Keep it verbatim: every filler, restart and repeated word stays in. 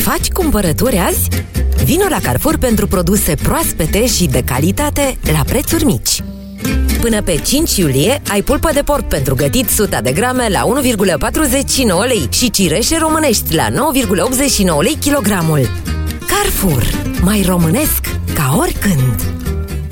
Faci cumpărături azi? Vino la Carrefour pentru produse proaspete și de calitate la prețuri mici. Până pe cinci iulie ai pulpă de porc pentru gătit suta de grame la unu virgulă patruzeci și nouă lei și cireșe românești la nouă virgulă optzeci și nouă lei kilogramul. Carrefour. Mai românesc ca oricând!